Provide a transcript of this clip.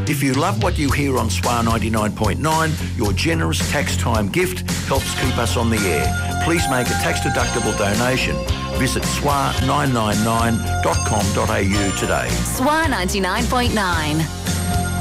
If you love what you hear on SWAR 99.9, your generous tax time gift helps keep us on the air. Please make a tax-deductible donation. Visit swar999.com.au today. SWAR 99.9.